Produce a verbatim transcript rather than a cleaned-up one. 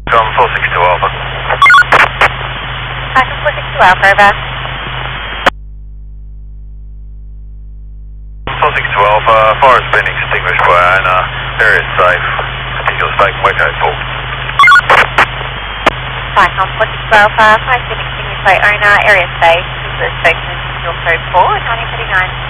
From four six two Alpha. Back from four six two Alpha, over. four six two Alpha, fire has been extinguished by owner, area is safe, particular state and Wecco Port. Back on four six two Alpha, fire has been extinguished by owner, area safe, particular station, York Road four, nineteen thirty-nine.